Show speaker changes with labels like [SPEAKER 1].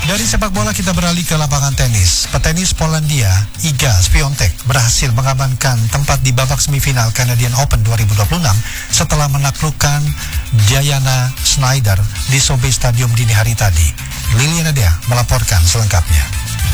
[SPEAKER 1] Dari sepak bola kita beralih ke lapangan tenis. Petenis Polandia, Iga Swiatek, berhasil mengamankan tempat di babak semifinal Canadian Open 2026 setelah menaklukkan Diana Schneider di Sobe Stadium dini hari tadi. Liliana Dea melaporkan selengkapnya.